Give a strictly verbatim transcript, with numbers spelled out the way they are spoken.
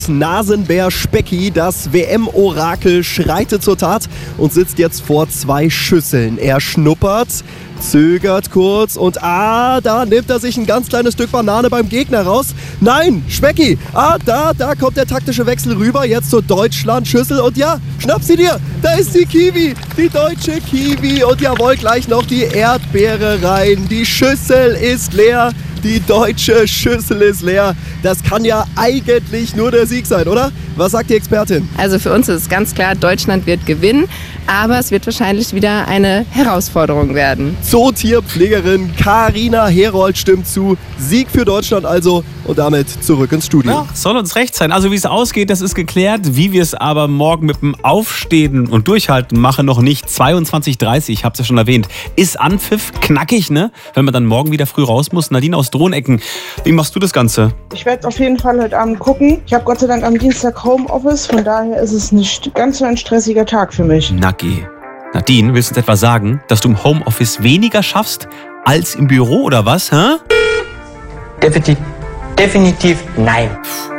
Nasenbär Specki, das W M-Orakel, schreitet zur Tat und sitzt jetzt vor zwei Schüsseln. Er schnuppert, zögert kurz und ah, da nimmt er sich ein ganz kleines Stück Banane beim Gegner raus. Nein, Specki, ah, da, da kommt der taktische Wechsel rüber, jetzt zur Deutschland-Schüssel und ja, schnapp sie dir, da ist die Kiwi, die deutsche Kiwi und jawohl, gleich noch die Erdbeere rein. Die Schüssel ist leer. Die deutsche Schüssel ist leer. Das kann ja eigentlich nur der Sieg sein, oder? Was sagt die Expertin? Also für uns ist es ganz klar, Deutschland wird gewinnen, aber es wird wahrscheinlich wieder eine Herausforderung werden. Zootierpflegerin Carina Herold stimmt zu. Sieg für Deutschland also und damit zurück ins Studio. Ja, soll uns recht sein. Also wie es ausgeht, das ist geklärt. Wie wir es aber morgen mit dem Aufstehen und Durchhalten machen, noch nicht. zweiundzwanzig Uhr dreißig, ich habe es ja schon erwähnt, ist Anpfiff knackig, ne? Wenn man dann morgen wieder früh raus muss. Nadine aus Drohnecken, wie machst du das Ganze? Ich werde auf jeden Fall heute Abend gucken. Ich habe Gott sei Dank am Dienstag Homeoffice, von daher ist es nicht ganz so ein stressiger Tag für mich. Nacki. Nadine, willst du uns etwa sagen, dass du im Homeoffice weniger schaffst als im Büro oder was, hä? Definitiv, definitiv nein.